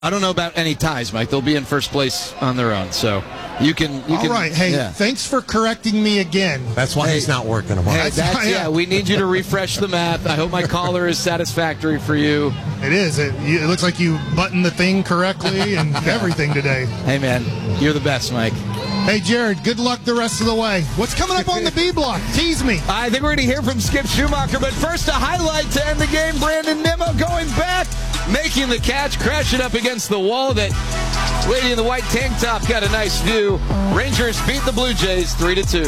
I don't know about any ties, Mike. They'll be in first place on their own, so you can. All right. Hey, thanks for correcting me again. That's why he's not working tomorrow. Hey, we need you to refresh the math. I hope my caller is satisfactory for you. It is. It looks like you buttoned the thing correctly and everything today. Hey, man, you're the best, Mike. Hey, Jared, good luck the rest of the way. What's coming up on the B block? Tease me. I think we're going to hear from Skip Schumacher, but first a highlight to end the game. Brandon Nimmo going back, making the catch, crashing up against the wall. That lady in the white tank top got a nice view. Rangers beat the Blue Jays 3-2.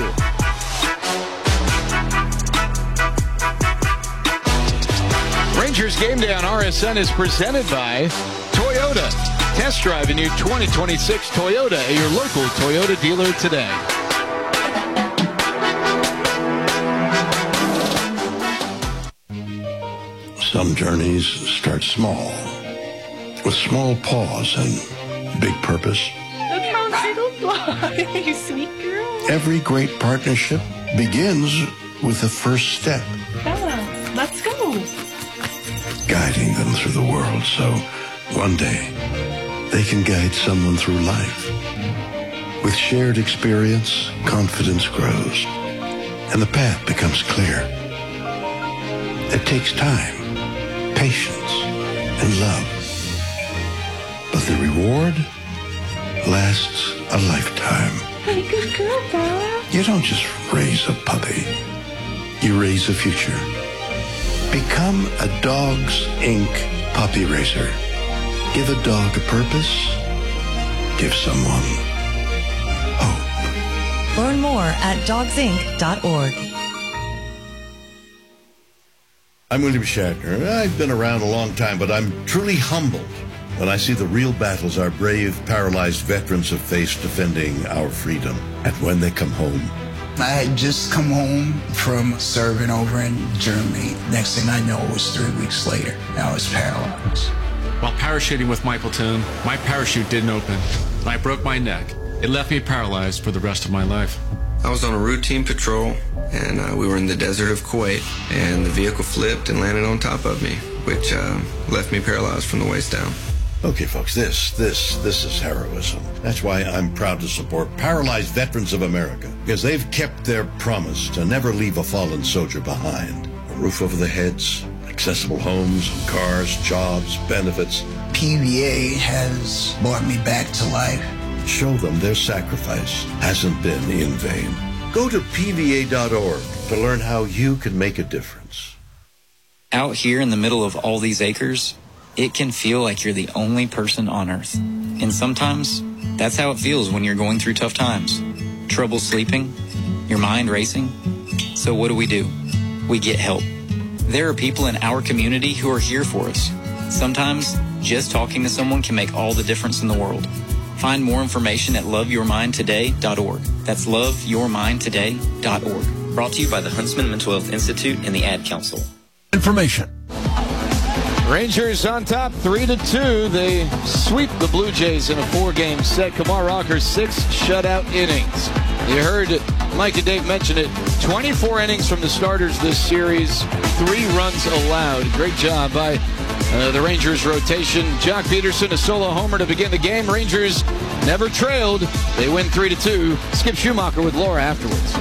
Rangers Game Day on RSN is presented by Toyota. Test drive a new 2026 Toyota at your local Toyota dealer today. Some journeys start small, with small pause and big purpose. Look how little fly, you sweet girl. Every great partnership begins with the first step. Bella, let's go. Guiding them through the world so one day they can guide someone through life. With shared experience, confidence grows, and the path becomes clear. It takes time, patience, and love. But the reward lasts a lifetime. Hey, good girl, Bella. You don't just raise a puppy. You raise a future. Become a Dogs Inc. puppy raiser. Give a dog a purpose. Give someone hope. Learn more at dogsinc.org. I'm William Shatner. I've been around a long time, but I'm truly humbled when I see the real battles our brave, paralyzed veterans have faced defending our freedom. And when they come home, I had just come home from serving over in Germany. Next thing I know, it was 3 weeks later. I was paralyzed. While parachuting with my platoon, my parachute didn't open. I broke my neck. It left me paralyzed for the rest of my life. I was on a routine patrol, and we were in the desert of Kuwait, and the vehicle flipped and landed on top of me, which left me paralyzed from the waist down. okay, folks, this is heroism. That's why I'm proud to support Paralyzed Veterans of America, because they've kept their promise to never leave a fallen soldier behind. A roof over their heads, accessible homes, cars, jobs, benefits. PVA has brought me back to life. Show them their sacrifice hasn't been in vain. Go to PVA.org to learn how you can make a difference. Out here in the middle of all these acres, it can feel like you're the only person on Earth. And sometimes, that's how it feels when you're going through tough times. Trouble sleeping, your mind racing. So what do? We get help. There are people in our community who are here for us. Sometimes, just talking to someone can make all the difference in the world. Find more information at loveyourmindtoday.org. That's loveyourmindtoday.org. Brought to you by the Huntsman Mental Health Institute and the Ad Council. Information. Rangers on top 3-2. They sweep the Blue Jays in a 4-game set. Kumar Rocker's 6 shutout innings. You heard Mike and Dave mention it. 24 innings from the starters this series. 3 runs allowed. Great job by the Rangers rotation. Jock Peterson, a solo homer to begin the game. Rangers never trailed. They win 3-2. Skip Schumacher with Laura afterwards.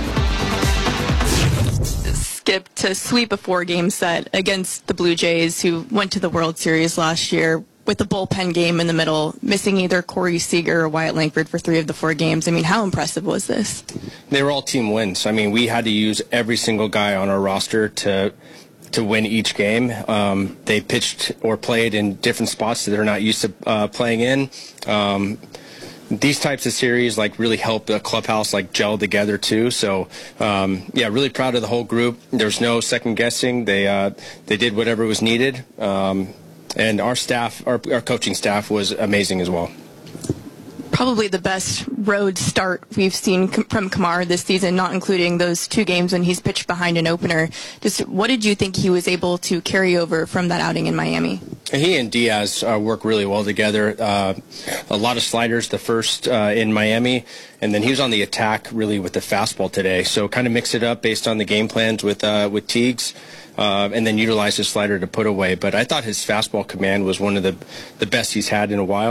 Skip to sweep a 4-game set against the Blue Jays, who went to the World Series last year with the bullpen game in the middle, missing either Corey Seager or Wyatt Langford for 3 of the 4 games. I mean, how impressive was this? They were all team wins. I mean, we had to use every single guy on our roster to win each game. They pitched or played in different spots that they're not used to playing in. These types of series really help the clubhouse gel together too. So yeah, really proud of the whole group. There's no second guessing. They did whatever was needed, and our staff, our coaching staff, was amazing as well. Probably the best road start we've seen from Kumar this season, not including those 2 games when he's pitched behind an opener. Just what did you think he was able to carry over from that outing in Miami? He and Diaz work really well together. A lot of sliders the first in Miami, and then he was on the attack really with the fastball today. So kind of mix it up based on the game plans with Teagues. and then utilize his slider to put away. But I thought his fastball command was one of the best he's had in a while.